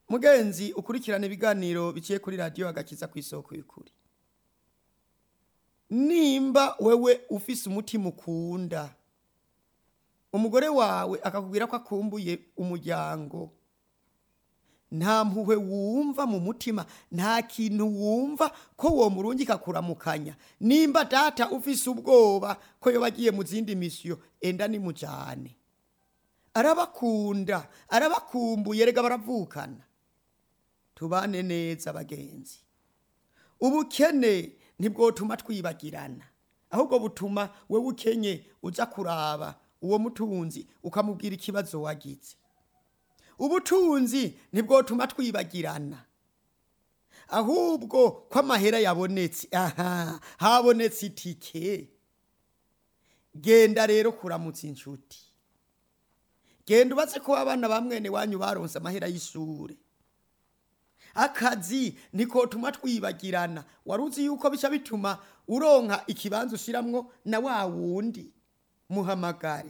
mugenzi ukurikirana ibiganiro biciye kuri radiyo agakiza ku isoko y'ukuri, nimba wewe ufise umutima ukunda, umugore wawe akakubwira ko akumbuye umuryango, nta mpuhwe wumva mu mutima, nta kintu wumva ko wo murungika kuramukanya. Nimba data ufise ubwoba ko yoba agiye mu zindi misiyo, enda nimujane. Arabakunda, arabakumbuye, rega baravukana. Tubane neza bagenzi. Ubukene ntibwotuma twibagirana, ahubwo butuma wewe ukenye uza kuraba uwo mutunzi ukamubwira ikibazo wagize. Ubutunzi ntibwotuma twibagirana, ahubwo ko amahera yabonetse, habonetse itike. Genda rero kuramutsa inshuti, genda ubaze ko abana ba mwene wanyu baronse amahera y'ishure. Akazi nikotuma twibagirana, waruzi yuko bica bituma uronka ikibanza ushiramwo na wa wundi. Muhamagare.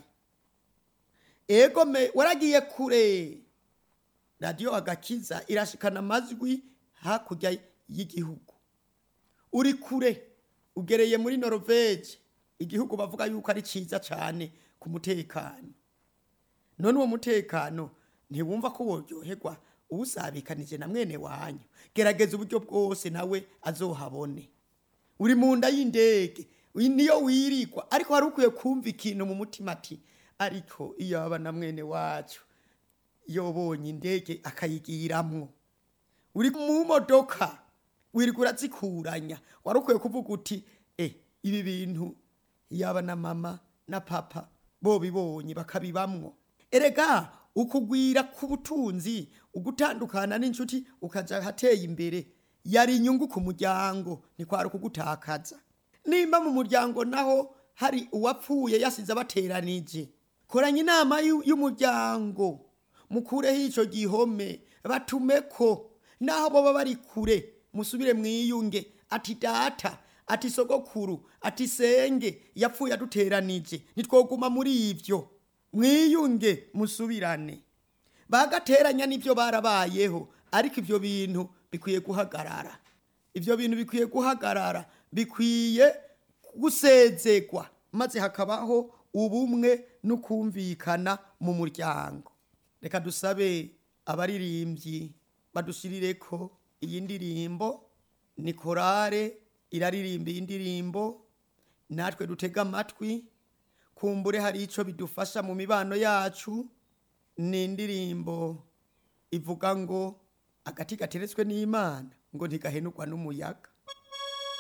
Ego waragiye kure. Radiyo agakiza irashikana amajwi hakurya y'igihugu. Uri kure, ugereye muri Norvege, igihugu bavuga yuko ari ciza cyane ku mutekano. None uwo mutekano ntiwumva ko woryoherwa usabikanije na mwene wanyu. Gerageza uburyo bwose nawe azohabone. Uri mu nda y'indege, niyo wirikwa, ariko hari ukwiye kumva ikintu mu mutima ati, ariko iyo aba na mwene wacu yobonye indege akayigiramwo. Uri mu modoka wirikwa urazikuranya, wari ukwiye kuvuga uti ibi bintu yaba na mama na papa bo bibonye bakabibamwo. Erega ukugwira ku butunzi, ugutandukana n'inshuti ukaja hateye imbere, yari inyungu ku muryango, ni kwari kugutakaza. Nimba mu muryango naho hari uwapfuye yasize abateranije, koranya inama y'umuryango, mukureho ico gihome, batumeko naho boba bari kure, musubire mwiyunge, ati data, ati sogokuru, ati senge yapfuye aduteranije, nitwoguma muri ivyo. Mwiyunge musubirane. Bagateranya nivyo barabayeho, ariko ivyo bintu bikwiye guhagarara. Ivyo bintu bikwiye guhagarara, bikwiye gusezegwa, maze hakabaho ubumwe n'ukumvikana mu muryango. Reka dusabe abaririmbyi badushirireko iyi ndirimbo. Ni korale iraririmba iyi ndirimbo, natwe dutega amatwi, kumbure hari ico bidufasha mu mibano yacu. Ni indirimbo ivuga ngo agati gateretswe n'Imana ngo ntigahenukwa n'umuyaga.